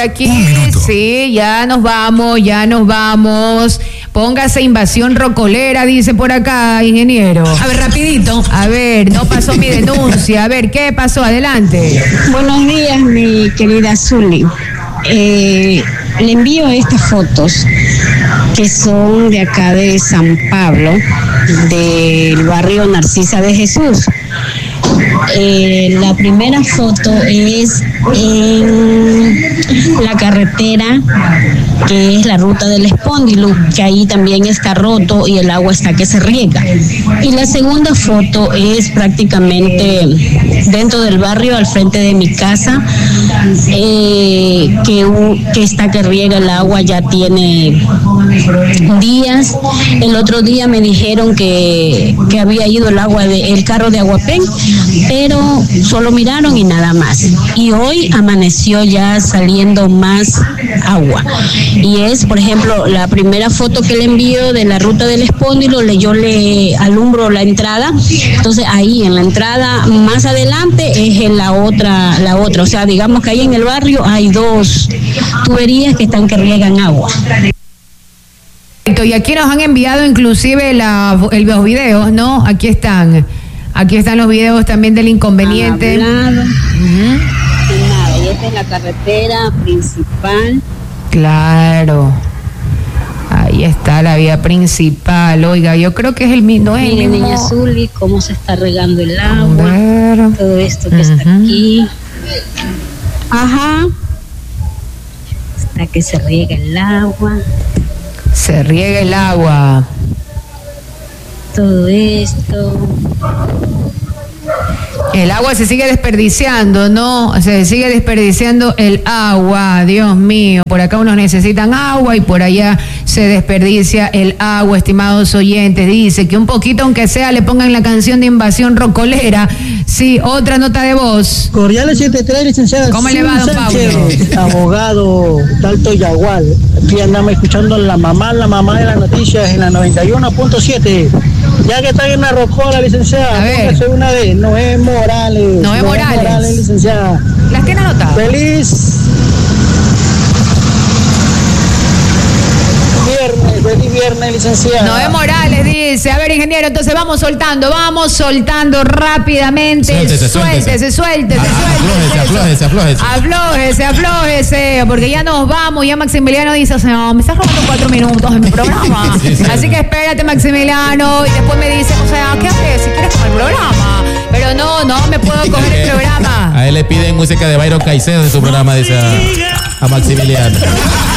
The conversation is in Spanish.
aquí. Sí, ya nos vamos. Póngase invasión rocolera, dice por acá, ingeniero. A ver, rapidito. A ver, no pasó mi denuncia. A ver, ¿qué pasó? Adelante. Buenos días, mi querida Zuli. Le envío estas fotos que son de acá de San Pablo, del barrio Narcisa de Jesús. La primera foto es en la carretera que es la ruta del Espóndilo, que ahí también está roto y el agua está que se riega. Y la segunda foto es prácticamente dentro del barrio, al frente de mi casa, que está que riega el agua, ya tiene días. El otro día me dijeron que había ido el carro de Aguapén, pero solo miraron y nada más. Y hoy amaneció ya saliendo más agua. Y es, por ejemplo, la primera foto que le envío de la ruta del Espóndilo, yo le alumbro la entrada. Entonces ahí en la entrada más adelante es la otra. O sea, digamos que ahí en el barrio hay dos tuberías que riegan agua. Y aquí nos han enviado inclusive los videos, ¿no? Aquí están los videos también del inconveniente. Nada, y esta es la carretera principal. Claro. Ahí está la vía principal. Oiga, yo creo que es el mismo. Miren, niña Zuli, cómo se está regando el agua. Todo esto que está aquí. Ajá. Hasta que se riega el agua. Se riega el agua. Todo esto. El agua se sigue desperdiciando, ¿no? Se sigue desperdiciando el agua, Dios mío. Por acá unos necesitan agua y por allá se desperdicia el agua, estimados oyentes. Dice que un poquito, aunque sea, le pongan la canción de invasión rocolera. Sí, otra nota de voz. Cordiales 73, licenciada. ¿Cómo le va, don Pablo? Abogado de Alto Yagual. Aquí andamos escuchando la mamá de las noticias en la 91.7. Ya que está en la rocola, licenciada, póngase una de Noé Morales. Noé Morales, licenciada. ¿Las tiene anotadas? Feliz viernes, licenciada. Noé Morales dice, a ver, ingeniero, entonces vamos soltando rápidamente. Suéltese. Aflójese, porque ya nos vamos. Ya Maximiliano dice, o sea, me estás robando 4 minutos en mi programa. Sí. Así que espérate, Maximiliano, y después me dice, o sea, ¿qué haces? Si quieres comer el programa. Pero no me puedo coger el programa. A él le piden música de Byron Caicedo en su programa, dice a Maximiliano.